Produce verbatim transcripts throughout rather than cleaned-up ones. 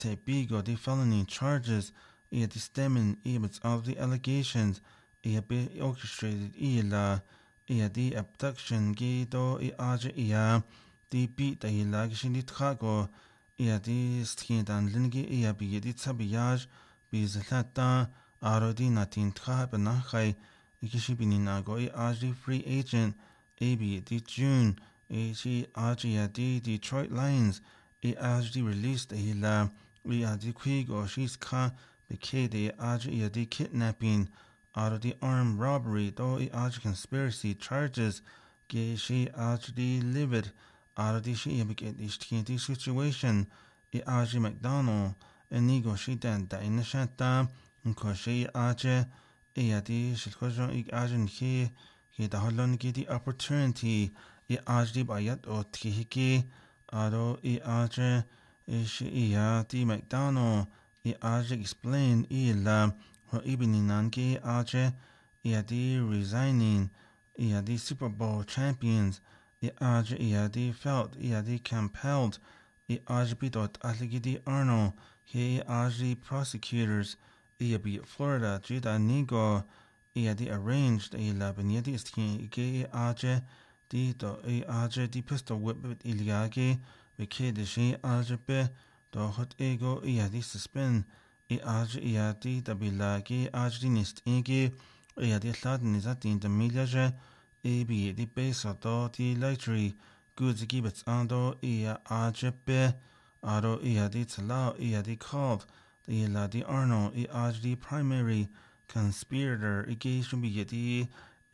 te bigo the felony charges ia the stemmen ibits of the allegations ia be orchestrated ia la ia the abduction ge do i aja ia the beat da ila gishini tchago ia the stindan lingi ia bi di tsabiyaj bi zlata aro di natin tcha benachai ikishibini nago i aja free agent abi the June a she aja the Detroit Lions i aja released ila we are the quick or she's ka beke de aja the kidnapping out of the armed robbery though i aja conspiracy charges ge she aja the livid out of the she beke the situation i aja McDonald and nigo she dan da in the shanta nko she aja i adi shilkojo i aja he he da holon ge the opportunity i aja bayat o tihiki aro i aja ish iya di McDonald i aja explain ila ho ibini nange aja iya di resigning iya di Super Bowl champions i aja iya di felt iya di compelled i aja bidot aligi di Arnold he aja prosecutors iya bi Florida jida nigo iya di arranged ila benyadi istkin ike aja di do i aja di pistol whip iliage Beke de she aja be do hot ego ia di suspend i aja ia di dabila ge aja di nist ege ia di hlad nizat in de miljaje e bi di base do di luxury goods gibets ando ia aja be aro ia di tsalao ia di called ia di Arnold i aja di primary conspirator ige shumbi di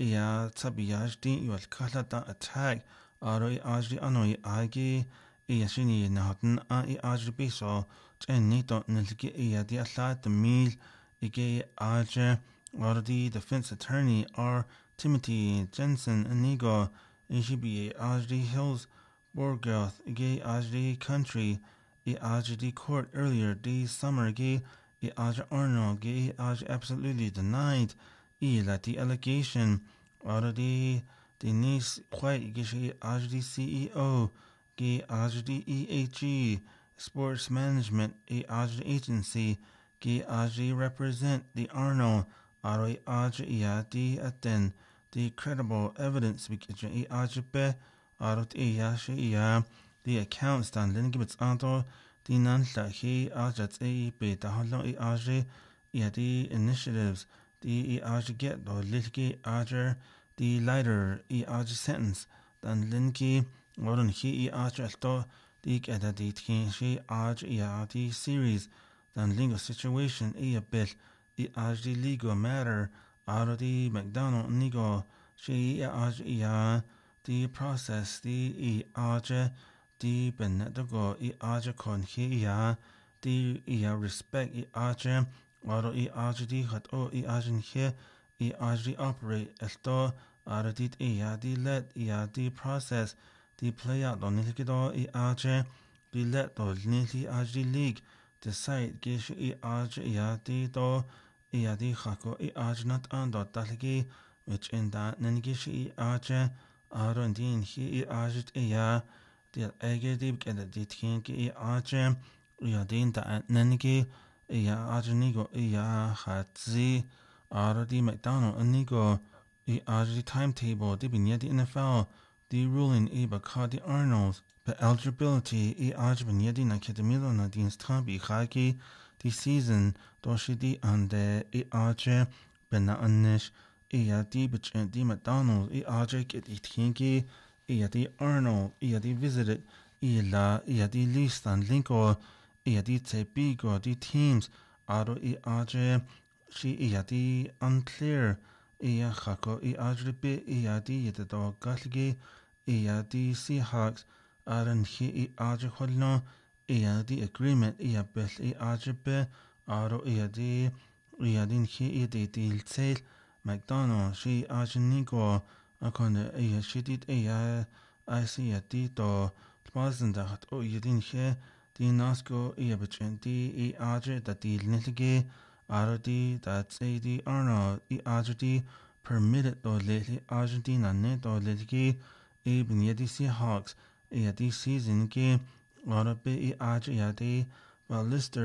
ia tabiyaj di yual kahlata attack aro i aja di ano i age ia shini nahatn a i aja beso chen to nilgi ia di atlat the meal ige aja or the defense attorney R Timothy Jensen anigo ishibi aja Hills Borgoth ige aja country i aja di court earlier this summer ige i aja Arnold ige aja absolutely denied i la the allegation or the Denise White ige aja di C E O ge aja di E H E Sports Management e aja agency ge aja represent the Arnold aro i aja ia di aten the credible evidence bikija i aja be aro ti ia she ia the accounts dan lingibits anto di nanla he aja tse be da holo i aja ia di initiatives di i aja get do lilgi aja the lighter i aja sentence dan lingi Waron he i aja alto dik ada di tkin she aja ia di series dan lingo situation i a bit i aja di legal matter aro di McDonald nigo she i aja ia di process di i aja di benedago i aja kon he ia di ia respect i aja aro i aja di hat o i aja he i aja di operate alto aro di ia di let ia di process the play out on Nilkido i aja the let do Nilki aja league decide gish i aja ia di do ia di hako i aja not ando taligi which in that nengish i aja aro din hi i aja ia the ege di bkeda di tkin ki i aja ia din da nengi ia aja nigo ia hatzi aro di McDonald nigo i aja di timetable di binya di N F L the ruling iba kadi Arnold but eligibility i ajban yedi na kedemilo na din stabi khaki the season doshidi ande i aje bena anish i adi bich di McDonald i aje get itkingi i adi Arnold i adi visited i la i adi listan linko i adi tebigo di teams aro i aje shi i adi unclear i khako i aje be i adi yedo galgi i di Seahawks aran hi i aja holno i di agreement i bel i aja be aro i di i din hi i di deal sale McDonald shi aja nigo akon i shidit i I see a di to tmazen da hat o i din hi di nasko i bchen di i aja da deal nilige aro di da say di Arnold i aja di permitted to lili Argentina ne to lilige Even yedi Seahawks, yedi season ke ora be i aja yedi while Lister